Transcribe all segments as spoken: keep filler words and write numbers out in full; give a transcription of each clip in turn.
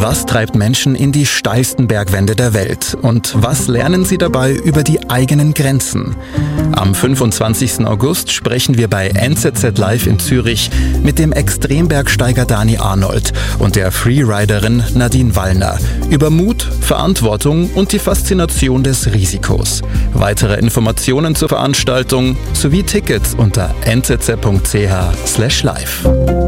Was treibt Menschen in die steilsten Bergwände der Welt? Und was lernen sie dabei über die eigenen Grenzen? Am fünfundzwanzigsten August sprechen wir bei N Z Z Live in Zürich mit dem Extrembergsteiger Dani Arnold und der Freeriderin Nadine Wallner über Mut, Verantwortung und die Faszination des Risikos. Weitere Informationen zur Veranstaltung sowie Tickets unter n z z punkt c h slash live.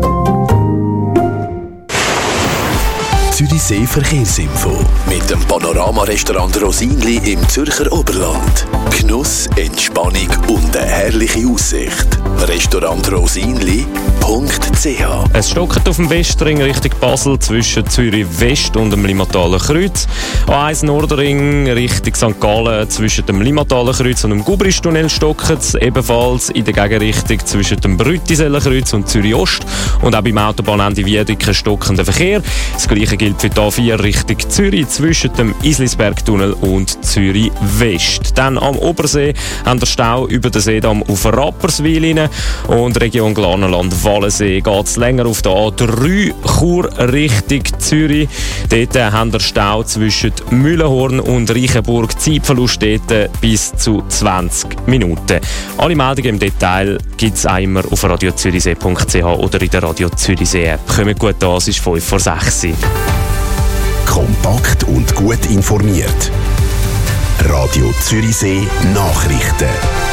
Zürichsee Verkehrsinfo mit dem Panorama-Restaurant Rosinli im Zürcher Oberland. Genuss, Entspannung und eine herrliche Aussicht. Restaurant Rosinli punkt c h. Es stockt auf dem Westring Richtung Basel zwischen Zürich West und dem Limmataler Kreuz. A eins Nordring Richtung Sankt Gallen zwischen dem Limmataler Kreuz und dem Gubristunnel stockt es. Ebenfalls in der Gegenrichtung zwischen dem Brütiseler Kreuz und Zürich Ost. Und auch beim Autobahnende Wiedeke stockender Verkehr. Das Gleiche gilt für die A vier Richtung Zürich zwischen dem Islisbergtunnel und Zürich West. Dann am Obersee haben wir Stau über den Seedamm auf Rapperswil rein. Und Region Glarnerland Wallensee geht es länger auf der A drei Chur Richtung Zürich. Dort haben wir Stau zwischen Mühlenhorn und Reichenburg. Zeitverlust dort bis zu zwanzig Minuten. Alle Meldungen im Detail gibt es einmal auf radio zürichsee punkt c h oder in der Radio Zürichsee App. Kommt gut an, es ist fünf vor sechs. Kompakt und gut informiert. Radio Zürichsee Nachrichten.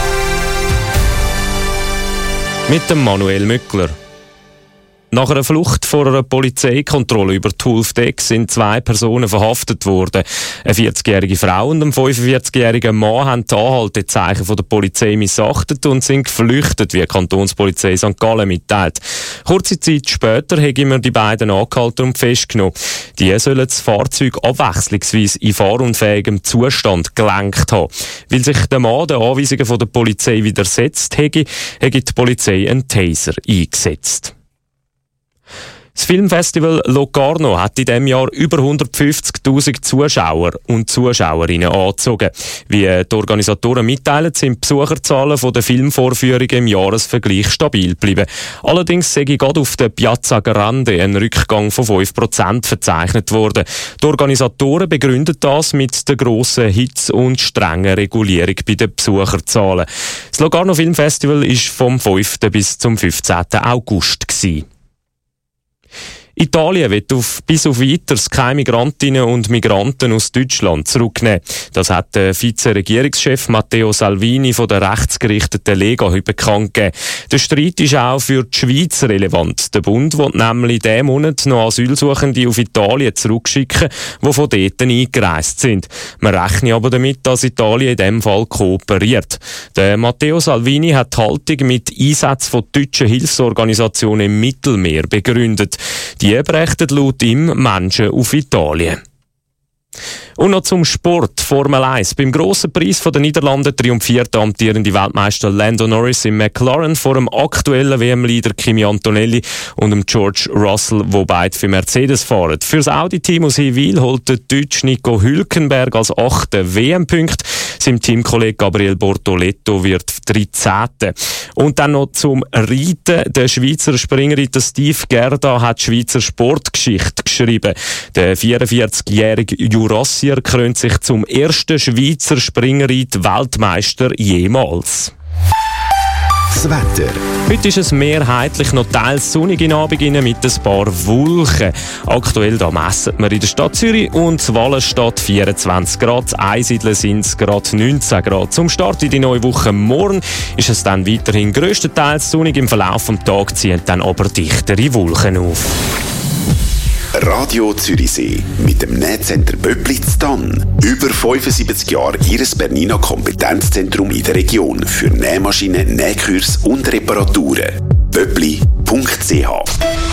Mit dem Manuel Mückler. Nach einer Flucht vor einer Polizeikontrolle über die Hulfdeck sind zwei Personen verhaftet worden. Eine vierzigjährige Frau und ein fünfundvierzigjähriger Mann haben die Anhaltezeichen von der Polizei missachtet und sind geflüchtet, wie die Kantonspolizei Sankt Gallen mitteilt. Kurze Zeit später haben wir die beiden angehalten und festgenommen. Die sollen das Fahrzeug abwechslungsweise in fahrunfähigem Zustand gelenkt haben. Weil sich der Mann den Anweisungen von der Polizei widersetzt hätte, hätte die Polizei einen Taser eingesetzt. Das Filmfestival Locarno hat in diesem Jahr über hundertfünfzigtausend Zuschauer und Zuschauerinnen angezogen. Wie die Organisatoren mitteilen, sind die Besucherzahlen der Filmvorführungen im Jahresvergleich stabil geblieben. Allerdings sei gerade auf der Piazza Grande ein Rückgang von fünf Prozent verzeichnet worden. Die Organisatoren begründen das mit der grossen Hitze und strengen Regulierung bei den Besucherzahlen. Das Locarno Filmfestival war vom fünften bis zum fünfzehnten August gewesen. Italien wird auf, bis auf Weiteres keine Migrantinnen und Migranten aus Deutschland zurücknehmen. Das hat der Vize-Regierungschef Matteo Salvini von der rechtsgerichteten Lega heute bekannt gegeben. Der Streit ist auch für die Schweiz relevant. Der Bund will nämlich diesen Monat noch Asylsuchende auf Italien zurückschicken, die von dort eingereist sind. Man rechnet aber damit, dass Italien in diesem Fall kooperiert. Der Matteo Salvini hat die Haltung mit Einsätzen von deutschen Hilfsorganisationen im Mittelmeer begründet. Die berichten laut ihm Menschen auf Italien. Und noch zum Sport, Formel eins. Beim grossen Preis der Niederlande triumphiert der amtierende Weltmeister Lando Norris im McLaren vor dem aktuellen W M-Leader Kimi Antonelli und dem George Russell, wo beide für Mercedes fahren. Für das Audi-Team aus Hewil holt der Deutsche Nico Hülkenberg als achter W M-Punkt. Sein Teamkollege Gabriel Bortoletto wird dreizehnter Und dann noch zum Reiten. Der Schweizer Springreiter Steve Gerda hat Schweizer Sportgeschichte geschrieben. Der vierundvierzigjährige Jurassier krönt sich zum ersten Schweizer Springreit-Weltmeister jemals. Das Wetter. Heute ist es mehrheitlich noch teils sonnig in Abend mit ein paar Wolken. Aktuell da messen wir in der Stadt Zürich und Wallenstadt vierundzwanzig Grad. Einsiedeln sind es gerade neunzehn Grad. Zum Start in die neue Woche morgen ist es dann weiterhin grösstenteils sonnig. Im Verlauf des Tages ziehen dann aber dichtere Wolken auf. Radio Zürichsee mit dem Nähcenter Böppli Ztann. Über fünfundsiebzig Jahre Ihres Bernina Kompetenzzentrum in der Region für Nähmaschinen, Nähkurs und Reparaturen. Böppli punkt c h